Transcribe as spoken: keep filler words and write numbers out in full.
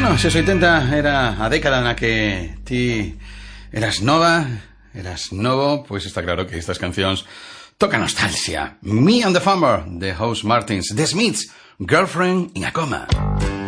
Bueno, se oitenta era a década na que ti eras nova, eras novo, pois está claro que estas cancións toca nostalgia. Me and the Farmer, de House Martins, The Smiths, Girlfriend in a Coma.